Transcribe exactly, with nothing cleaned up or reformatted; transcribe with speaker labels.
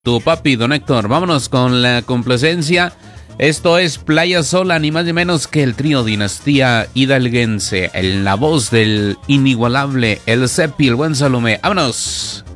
Speaker 1: Tu papi, don Héctor. Vámonos con la complacencia. Esto es Playa Sola, ni más ni menos que el trío Dinastía Hidalguense, en la voz del inigualable El Cepi, el buen Salomé. ¡Vámonos!